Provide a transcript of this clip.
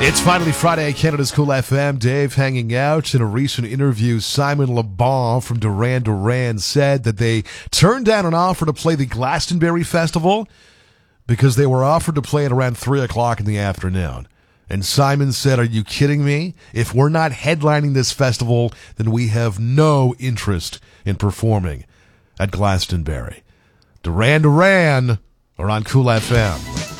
It's finally Friday at Canada's Cool FM. Dave hanging out. In a recent interview, Simon Le Bon from Duran Duran said that they turned down an offer to play the Glastonbury Festival because they were offered to play at around 3 o'clock in the afternoon. And Simon said, "Are you kidding me? If we're not headlining this festival, then we have no interest in performing at Glastonbury." Duran Duran are on Cool FM.